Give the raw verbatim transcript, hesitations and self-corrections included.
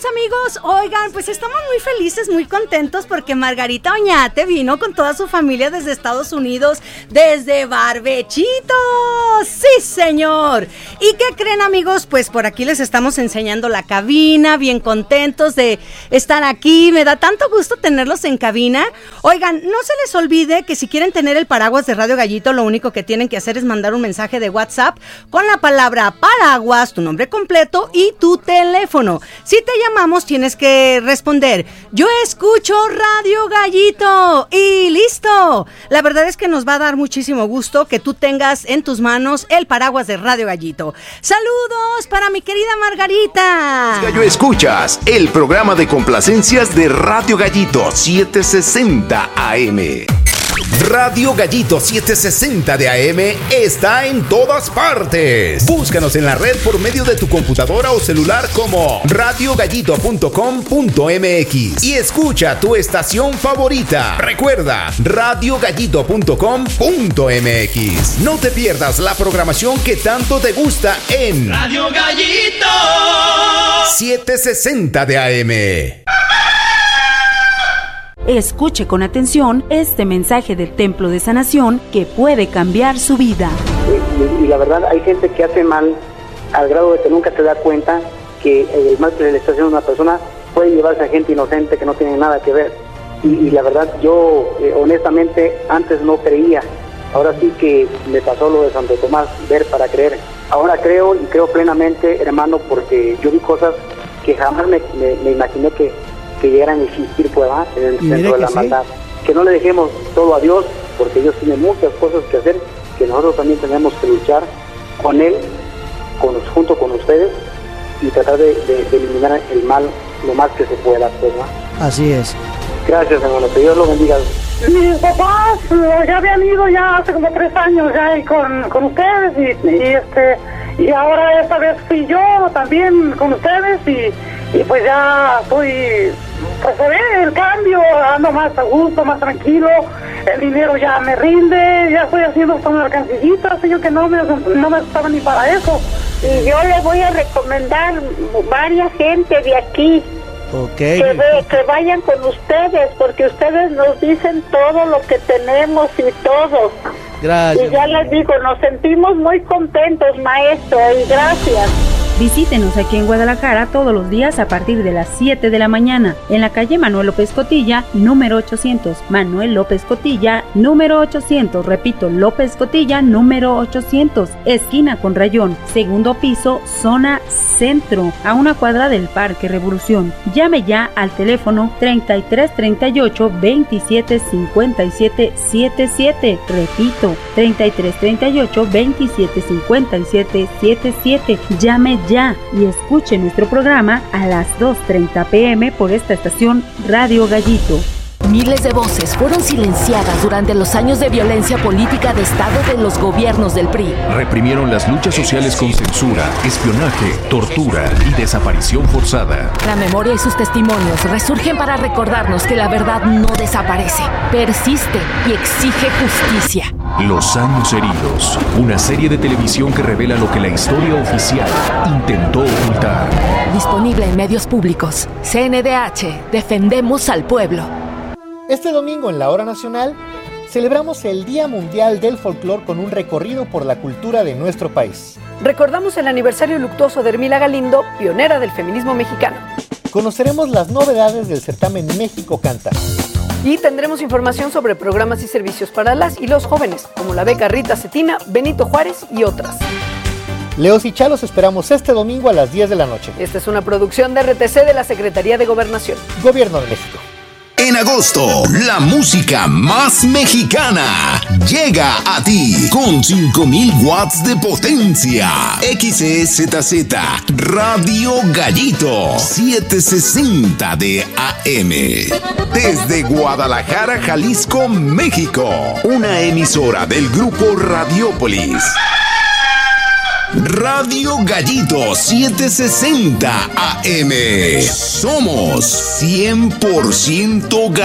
queridos amigos, oigan, pues estamos muy felices, muy contentos porque Margarita Oñate vino con toda su familia desde Estados Unidos, desde Barbechito. ¡Sí, señor! ¿Y qué creen, amigos? Pues por aquí les estamos enseñando la cabina, bien contentos de estar aquí. Me da tanto gusto tenerlos en cabina. Oigan, no se les olvide que si quieren tener el paraguas de Radio Gallito, lo único que tienen que hacer es mandar un mensaje de WhatsApp con la palabra paraguas, tu nombre completo y tu teléfono. Si te llamamos, tienes que responder: yo escucho Radio Gallito, y listo. La verdad es que nos va a dar muchísimo gusto que tú tengas en tus manos el paraguas de Radio Gallito. Saludos para mi querida Margarita. Gallo Escuchas, el programa de complacencias de Radio Gallito setecientos sesenta A M. Radio Gallito setecientos sesenta de A M está en todas partes. Búscanos en la red por medio de tu computadora o celular como radio gallito punto com punto m x y escucha tu estación favorita. Recuerda, radio gallito punto com punto m x. No te pierdas la programación que tanto te gusta en Radio Gallito setecientos sesenta de A M. Escuche con atención este mensaje del Templo de Sanación que puede cambiar su vida. Y, y la verdad, hay gente que hace mal al grado de que nunca se da cuenta que el mal que le está haciendo a una persona puede llevarse a gente inocente que no tiene nada que ver. Y, y la verdad, yo eh, honestamente antes no creía. Ahora sí que me pasó lo de Santo Tomás, ver para creer. Ahora creo y creo plenamente, hermano, porque yo vi cosas que jamás me, me, me imaginé que que llegaran a existir pues, dentro de la maldad. Sí. Que no le dejemos todo a Dios, porque Dios tiene muchas cosas que hacer, que nosotros también tenemos que luchar con Él, con, junto con ustedes, y tratar de, de, de eliminar el mal lo más que se pueda. Pues, ¿no? Así es. Gracias, hermano, que Dios lo bendiga. Mis papás ya habían ido ya hace como tres años ya y con, con ustedes, y, y este y ahora esta vez fui yo también con ustedes, y, y pues ya estoy... Pues se ve el cambio, ando más a gusto, más tranquilo, el dinero ya me rinde, ya estoy haciendo hasta una alcancillita, así yo que no me, no me estaba ni para eso. Y yo les voy a recomendar varias gente de aquí, okay, que, ve, que vayan con ustedes, porque ustedes nos dicen todo lo que tenemos y todo. Gracias. Y ya les digo, nos sentimos muy contentos, maestro, y gracias. Visítenos aquí en Guadalajara todos los días a partir de las siete de la mañana, en la calle Manuel López Cotilla, número ochocientos. Manuel López Cotilla, número ochocientos. Repito, López Cotilla, número ochocientos. Esquina con Rayón, segundo piso, zona centro, a una cuadra del Parque Revolución. Llame ya al teléfono treinta y tres treinta y ocho veintisiete cincuenta y siete setenta y siete. Repito, treinta y tres treinta y ocho veintisiete cincuenta y siete setenta y siete. Llame ya y escuche nuestro programa a las dos treinta pm por esta estación Radio Gallito. Miles de voces fueron silenciadas durante los años de violencia política de Estado de los gobiernos del P R I. Reprimieron las luchas sociales con censura, espionaje, tortura y desaparición forzada. La memoria y sus testimonios resurgen para recordarnos que la verdad no desaparece, persiste y exige justicia. Los años heridos, una serie de televisión que revela lo que la historia oficial intentó ocultar. Disponible en medios públicos. C N D H, defendemos al pueblo. Este domingo en la Hora Nacional celebramos el Día Mundial del Folclor con un recorrido por la cultura de nuestro país. Recordamos el aniversario luctuoso de Hermila Galindo, pionera del feminismo mexicano. Conoceremos las novedades del certamen México Canta. Y tendremos información sobre programas y servicios para las y los jóvenes, como la beca Rita Cetina, Benito Juárez y otras. Leos y Chalos esperamos este domingo a las diez de la noche. Esta es una producción de R T C de la Secretaría de Gobernación. Gobierno de México. En agosto, la música más mexicana llega a ti con cinco mil watts de potencia. X E Z Z Radio Gallito setecientos sesenta de A M. Desde Guadalajara, Jalisco, México. Una emisora del grupo Radiópolis. Radio Gallito setecientos sesenta A M. Somos cien por ciento